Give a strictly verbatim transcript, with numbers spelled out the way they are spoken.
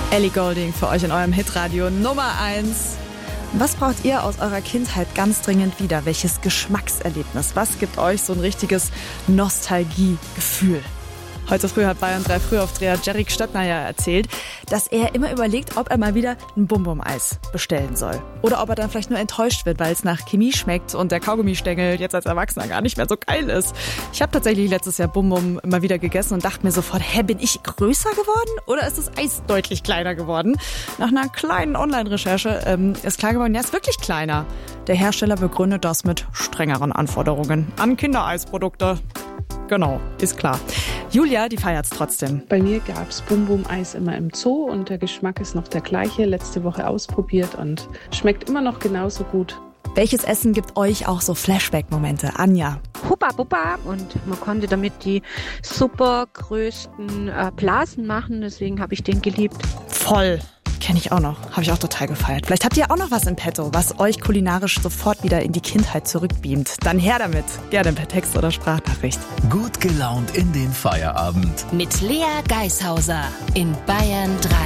Ellie Goulding für euch in eurem Hitradio Nummer eins. Was braucht ihr aus eurer Kindheit ganz dringend wieder? Welches Geschmackserlebnis? Was gibt euch so ein richtiges Nostalgiegefühl? Heute früh hat Bayern drei Frühaufdreher Jerry Stöckner ja erzählt, dass er immer überlegt, ob er mal wieder ein Bum-Bum-Eis bestellen soll. Oder ob er dann vielleicht nur enttäuscht wird, weil es nach Chemie schmeckt und der Kaugummistängel jetzt als Erwachsener gar nicht mehr so geil ist. Ich habe tatsächlich letztes Jahr Bum-Bum immer wieder gegessen und dachte mir sofort, hä, bin ich größer geworden oder ist das Eis deutlich kleiner geworden? Nach einer kleinen Online-Recherche ähm, ist klar geworden, ja, ist wirklich kleiner. Der Hersteller begründet das mit strengeren Anforderungen an Kindereisprodukte. Genau, ist klar. Julia, die feiert's trotzdem. Bei mir gab's Bum-Bum-Eis immer im Zoo und der Geschmack ist noch der gleiche. Letzte Woche ausprobiert und schmeckt immer noch genauso gut. Welches Essen gibt euch auch so Flashback-Momente? Anja? Huppa Buppa, und man konnte damit die super größten äh, Blasen machen, deswegen habe ich den geliebt. Voll. Kenne ich auch noch. Habe ich auch total gefeiert. Vielleicht habt ihr auch noch was im Petto, was euch kulinarisch sofort wieder in die Kindheit zurückbeamt. Dann her damit. Gerne per Text oder Sprachnachricht. Gut gelaunt in den Feierabend. Mit Lea Geishauser in Bayern drei.